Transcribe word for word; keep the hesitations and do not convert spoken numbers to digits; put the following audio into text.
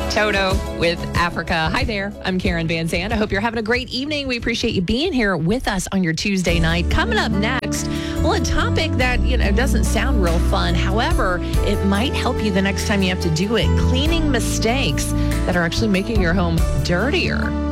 Toto with Africa. Hi there. I'm Karen Van Zandt. I hope you're having a great evening. We appreciate you being here with us on your Tuesday night. Coming up next, well, a topic that, you know, doesn't sound real fun. However, it might help you the next time you have to do it. Cleaning mistakes that are actually making your home dirtier.